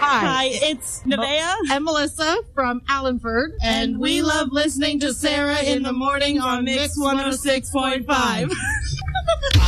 Hi, it's Nevaeh and Melissa from Allenford. and we love listening to Sarah in the morning on Mix 106.5.